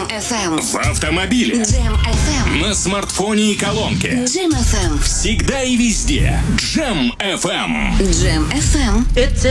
Jam FM. В автомобиле. Jam FM. На смартфоне и колонке. Jam FM. Всегда и везде. Jam FM. Jam FM. It's